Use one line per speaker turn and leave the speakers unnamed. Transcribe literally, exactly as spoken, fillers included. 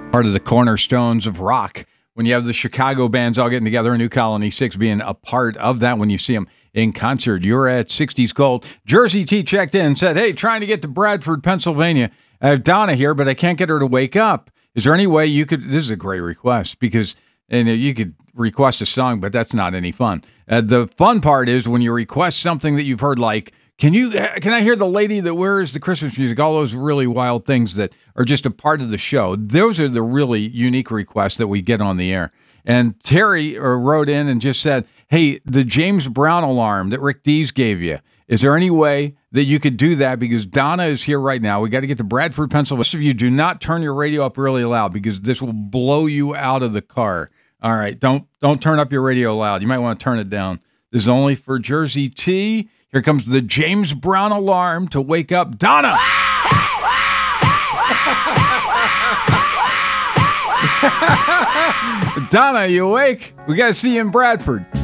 Part of the cornerstones of rock. When you have the Chicago bands all getting together, New Colony Six being a part of that when you see them in concert. You're at sixties Gold. Jersey T checked in and said, hey, trying to get to Bradford, Pennsylvania. I have Donna here, but I can't get her to wake up. Is there any way you could, this is a great request because and you could request a song, but that's not any fun. Uh, the fun part is when you request something that you've heard like, Can you? Can I hear the lady that wears the Christmas music? All those really wild things that are just a part of the show. Those are the really unique requests that we get on the air. And Terry uh, wrote in and just said, hey, the James Brown alarm that Rick Dees gave you, is there any way that you could do that? Because Donna is here right now. We got to get to Bradford, Pennsylvania. Most of you do not turn your radio up really loud because this will blow you out of the car. All right, don't don't turn up your radio loud. You might want to turn it down. This is only for Jersey T. Here comes the James Brown alarm to wake up Donna. Donna, you awake? We got to see you in Bradford.